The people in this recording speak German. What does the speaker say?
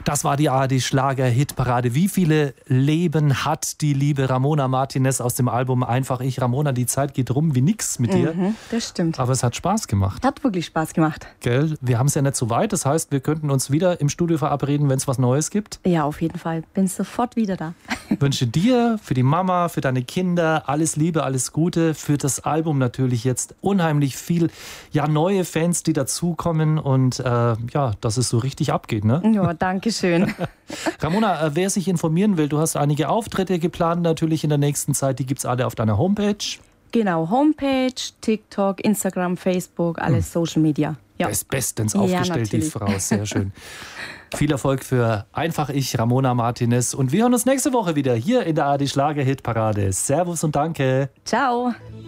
Das war die ARD Schlager-Hitparade. Wie viele Leben hat die liebe Ramona Martinez aus dem Album Einfach ich? Ramona, die Zeit geht rum wie nix mit dir. Das stimmt. Aber es hat Spaß gemacht. Hat wirklich Spaß gemacht. Gell? Wir haben es ja nicht so weit. Das heißt, wir könnten uns wieder im Studio verabreden, wenn es was Neues gibt. Ja, auf jeden Fall. Bin sofort wieder da. Ich wünsche dir, für die Mama, für deine Kinder alles Liebe, alles Gute. Für das Album natürlich jetzt unheimlich viel, ja, neue Fans, die dazukommen und ja, dass es so richtig abgeht, ne? Ja, danke schön. Ramona, wer sich informieren will, du hast einige Auftritte geplant natürlich in der nächsten Zeit. Die gibt es alle auf deiner Homepage. Genau, Homepage, TikTok, Instagram, Facebook, alles Social Media. Ja. Bestens aufgestellt, die Frau. Sehr schön. Viel Erfolg für Einfach ich, Ramona Martinez. Und wir hören uns nächste Woche wieder hier in der ARD Schlager-Hitparade. Servus und danke. Ciao.